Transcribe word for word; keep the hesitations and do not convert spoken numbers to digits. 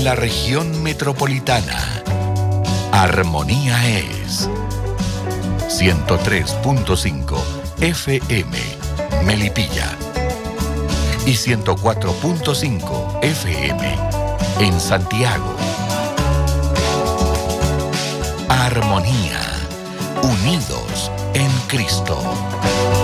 en la región metropolitana, Armonía es ciento tres punto cinco F M Melipilla y ciento cuatro punto cinco F M en Santiago. Armonía, unidos en Cristo.